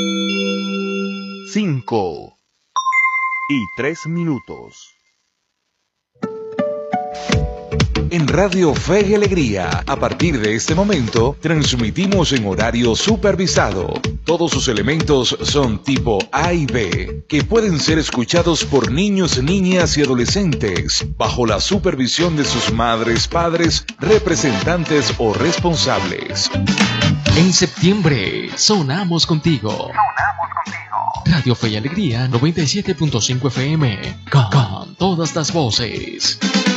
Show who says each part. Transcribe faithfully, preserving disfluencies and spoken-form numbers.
Speaker 1: Cinco y tres minutos. En Radio Fe y Alegría, a partir de este momento, transmitimos en horario supervisado. Todos sus elementos son tipo A y B, que pueden ser escuchados por niños, niñas y adolescentes, bajo la supervisión de sus madres, padres, representantes o responsables.
Speaker 2: En septiembre, sonamos contigo. Sonamos contigo. Radio Fe y Alegría noventa y siete punto cinco F M, con, con todas las voces.